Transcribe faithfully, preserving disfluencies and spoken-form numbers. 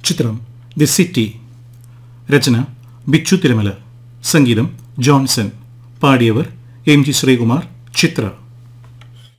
ചിത്രം the city. രചന ബിച്ചു തിരുമല. സംഗീതം Johnson. പാടിയവർ M G Sreekumar, ചിത്ര.